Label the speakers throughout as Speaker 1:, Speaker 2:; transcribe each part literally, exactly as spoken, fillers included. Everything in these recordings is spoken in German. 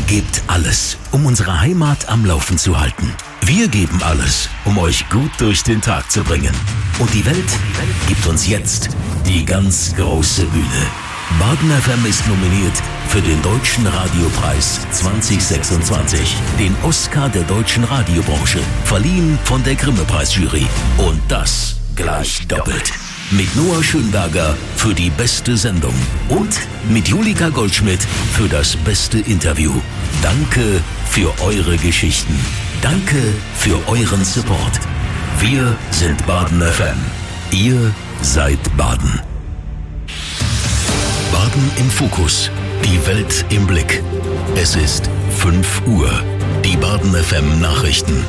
Speaker 1: gebt alles, um unsere Heimat am Laufen zu halten. Wir geben alles, um euch gut durch den Tag zu bringen. Und die Welt gibt uns jetzt die ganz große Bühne. Baden F M ist nominiert für den Deutschen Radiopreis zwanzig sechsundzwanzig, den Oscar der deutschen Radiobranche, verliehen von der Grimme-Preisjury. Und das gleich doppelt. Mit Noah Schönberger für die beste Sendung und mit Julika Goldschmidt für das beste Interview. Danke für eure Geschichten. Danke für euren Support. Wir sind Baden F M. Ihr seid Baden. Baden im Fokus. Die Welt im Blick. Es ist fünf Uhr. Die Baden F M Nachrichten.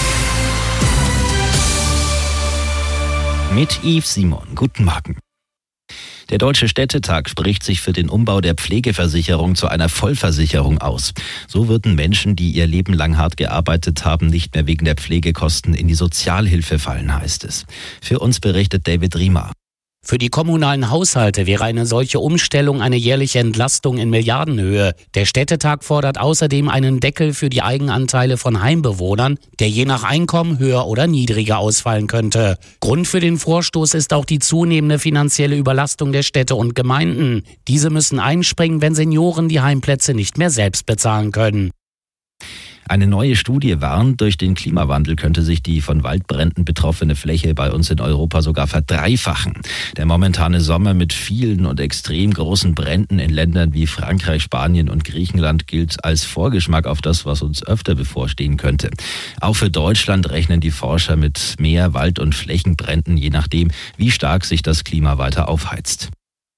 Speaker 2: Mit Yves Simon. Guten Morgen. Der Deutsche Städtetag spricht sich für den Umbau der Pflegeversicherung zu einer Vollversicherung aus. So würden Menschen, die ihr Leben lang hart gearbeitet haben, nicht mehr wegen der Pflegekosten in die Sozialhilfe fallen, heißt es. Für uns berichtet David Riemer.
Speaker 3: Für die kommunalen Haushalte wäre eine solche Umstellung eine jährliche Entlastung in Milliardenhöhe. Der Städtetag fordert außerdem einen Deckel für die Eigenanteile von Heimbewohnern, der je nach Einkommen höher oder niedriger ausfallen könnte. Grund für den Vorstoß ist auch die zunehmende finanzielle Überlastung der Städte und Gemeinden. Diese müssen einspringen, wenn Senioren die Heimplätze nicht mehr selbst bezahlen können.
Speaker 2: Eine neue Studie warnt, durch den Klimawandel könnte sich die von Waldbränden betroffene Fläche bei uns in Europa sogar verdreifachen. Der momentane Sommer mit vielen und extrem großen Bränden in Ländern wie Frankreich, Spanien und Griechenland gilt als Vorgeschmack auf das, was uns öfter bevorstehen könnte. Auch für Deutschland rechnen die Forscher mit mehr Wald- und Flächenbränden, je nachdem, wie stark sich das Klima weiter aufheizt.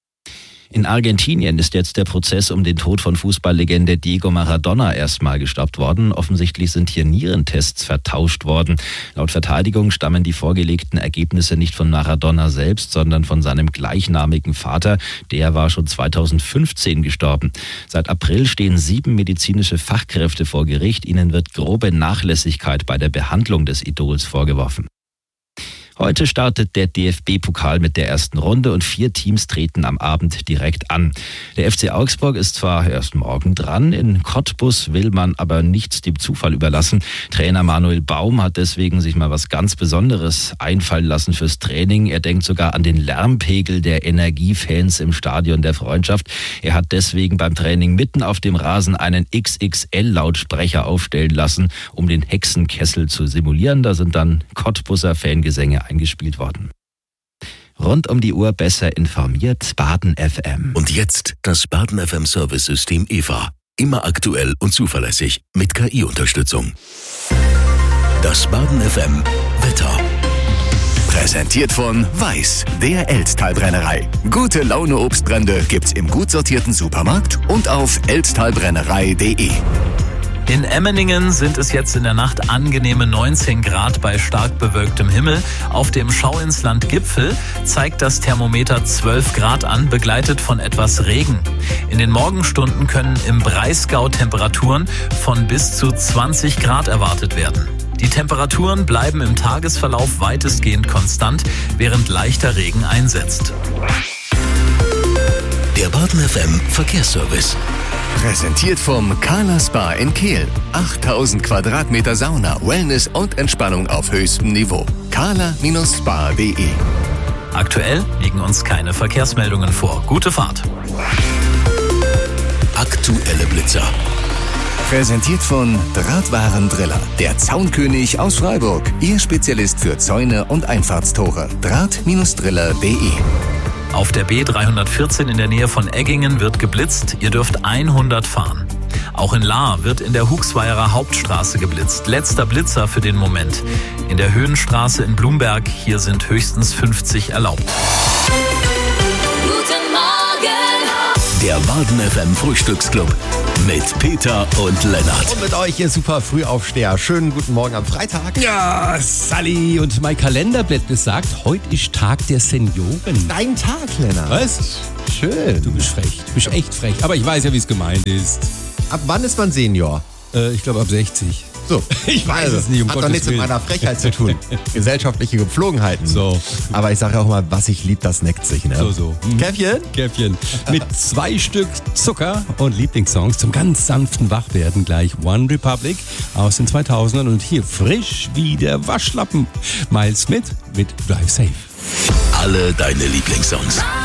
Speaker 2: In Argentinien ist jetzt der Prozess um den Tod von Fußballlegende Diego Maradona erstmal gestoppt worden. Offensichtlich sind hier Nierentests vertauscht worden. Laut Verteidigung stammen die vorgelegten Ergebnisse nicht von Maradona selbst, sondern von seinem gleichnamigen Vater. Der war schon zweitausendfünfzehn gestorben. Seit April stehen sieben medizinische Fachkräfte vor Gericht. Ihnen wird grobe Nachlässigkeit bei der Behandlung des Idols vorgeworfen. Heute startet der D F B-Pokal mit der ersten Runde und vier Teams treten am Abend direkt an. Der F C Augsburg ist zwar erst morgen dran, in Cottbus will man aber nichts dem Zufall überlassen. Trainer Manuel Baum hat deswegen sich mal was ganz Besonderes einfallen lassen fürs Training. Er denkt sogar an den Lärmpegel der Energiefans im Stadion der Freundschaft. Er hat deswegen beim Training mitten auf dem Rasen einen X X L-Lautsprecher aufstellen lassen, um den Hexenkessel zu simulieren. Da sind dann Cottbuser Fangesänge eingespielt worden. Rund um die Uhr besser informiert, Baden F M.
Speaker 1: Und jetzt das Baden F M Service-System E V A. Immer aktuell und zuverlässig mit K I-Unterstützung. Das Baden F M Wetter. Präsentiert von Weiß, der Elztal-Brennerei. Gute Laune Obstbrände gibt's im gut sortierten Supermarkt und auf elztalbrennerei punkt de.
Speaker 4: In Emmeningen sind es jetzt in der Nacht angenehme neunzehn Grad bei stark bewölktem Himmel. Auf dem Schauinsland-Gipfel zeigt das Thermometer zwölf Grad an, begleitet von etwas Regen. In den Morgenstunden können im Breisgau Temperaturen von bis zu zwanzig Grad erwartet werden. Die Temperaturen bleiben im Tagesverlauf weitestgehend konstant, während leichter Regen einsetzt.
Speaker 1: Der Baden F M Verkehrsservice.
Speaker 5: Präsentiert vom Carla Spa in Kehl. achttausend Quadratmeter Sauna, Wellness und Entspannung auf höchstem Niveau. carla Spa punkt de.
Speaker 4: Aktuell liegen uns keine Verkehrsmeldungen vor. Gute Fahrt.
Speaker 1: Aktuelle Blitzer.
Speaker 5: Präsentiert von Drahtwarendriller. Der Zaunkönig aus Freiburg. Ihr Spezialist für Zäune und Einfahrtstore. draht Driller punkt de.
Speaker 4: Auf der B dreihundertvierzehn in der Nähe von Eggingen wird geblitzt. Ihr dürft hundert fahren. Auch in Lahr wird in der Huxweierer Hauptstraße geblitzt. Letzter Blitzer für den Moment. In der Höhenstraße in Blumberg, hier sind höchstens fünfzig erlaubt.
Speaker 6: Guten Morgen!
Speaker 1: Der Baden F M Frühstücksclub mit Peter und Lennart.
Speaker 7: Und mit euch, ihr super Frühaufsteher. Schönen guten Morgen am Freitag.
Speaker 8: Ja, Sally, und mein Kalenderblatt besagt, heute ist Tag der Senioren.
Speaker 7: Dein Tag, Lennart.
Speaker 8: Was?
Speaker 7: Schön.
Speaker 8: Du bist frech, du bist echt frech. Aber ich weiß ja, wie es gemeint ist.
Speaker 7: Ab wann ist man Senior?
Speaker 8: Äh, ich glaube ab sechzig.
Speaker 7: So,
Speaker 8: Ich weiß
Speaker 7: also,
Speaker 8: es nicht, um
Speaker 7: hat doch
Speaker 8: Gottes
Speaker 7: nichts mit
Speaker 8: Willen.
Speaker 7: meiner Frechheit zu tun. Gesellschaftliche Gepflogenheiten.
Speaker 8: So.
Speaker 7: Aber ich sage auch mal, was ich lieb, das neckt sich. Ne?
Speaker 8: So, so. Mhm.
Speaker 7: Käffchen?
Speaker 8: Käffchen. Mit zwei Stück Zucker und Lieblingssongs zum ganz sanften Wachwerden gleich One Republic aus den zweitausendern und hier frisch wie der Waschlappen. Miles Smith mit Drive Safe.
Speaker 1: Alle deine Lieblingssongs.